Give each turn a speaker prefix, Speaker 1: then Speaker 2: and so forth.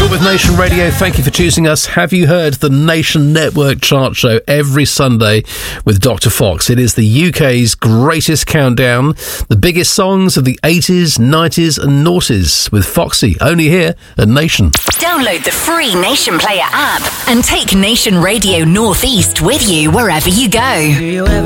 Speaker 1: You're with Nation Radio. Thank you for choosing us. Have you heard the Nation Network chart show every Sunday with Dr. Fox? It is the UK's greatest countdown, the biggest songs of the 80s, 90s and noughties with Foxy, only here at Nation.
Speaker 2: Download the free Nation Player app and take Nation Radio North East with you wherever you go.